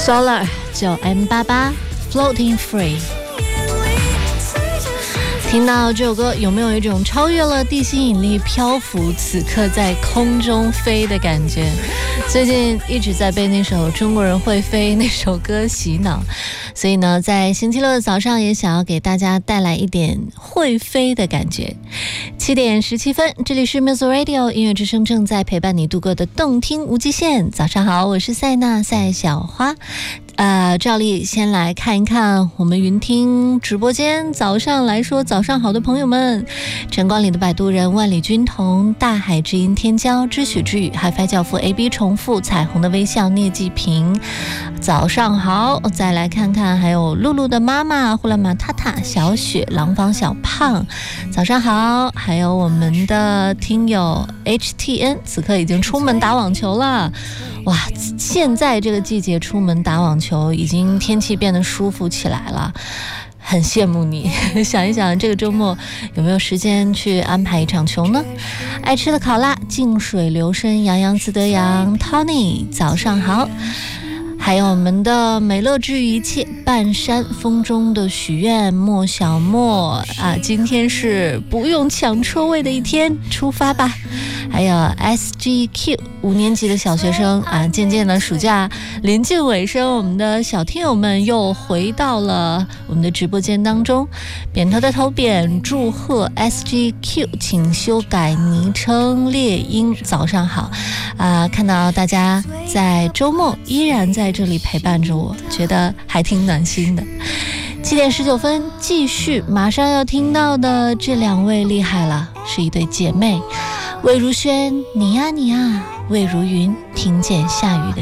Solar 9M88 Floating Free。听到这首歌，有没有一种超越了地心引力漂浮，此刻在空中飞的感觉？最近一直在被那首《中国人会飞》那首歌洗脑，所以呢，在星期六的早上也想要给大家带来一点会飞的感觉。7点17分，这里是 Music Radio 音乐之声，正在陪伴你度过的动听无极限。早上好，我是赛娜赛小花。照例先来看一看我们云听直播间，早上来说早上好的朋友们，晨光里的摆渡人，万里军童，大海之音天骄，知许之语，HiFi教父 AB 重复，彩虹的微笑，聂继平，早上好。再来看看还有露露的妈妈，呼兰玛塔塔，小雪，廊坊小胖，早上好。还有我们的听友 HTN， 此刻已经出门打网球了。哇，现在这个季节出门打网球，已经天气变得舒服起来了，很羡慕你。想一想这个周末有没有时间去安排一场球呢？爱吃的烤腊，静水流深，洋洋自得洋 Tony 早上好。还有我们的美乐治愈一切，半山风中的许愿，莫小莫今天是不用抢车位的一天，出发吧。还有 SGQ 5年级的小学生渐渐的暑假临近尾声，我们的小听友们又回到了我们的直播间当中。扁头的头扁，祝贺 SGQ 请修改昵称猎鹰，早上好看到大家在周末依然在这里陪伴着我，觉得还挺暖心的。7点19分，继续马上要听到的这两位厉害了，是一对姐妹，魏如萱，你呀你呀，魏如云，听见下雨的